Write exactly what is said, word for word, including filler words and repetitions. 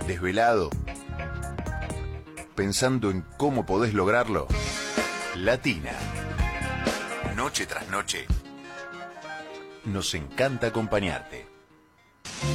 ¿Desvelado? ¿Pensando en cómo podés lograrlo? Latina. Noche tras noche. Nos encanta acompañarte.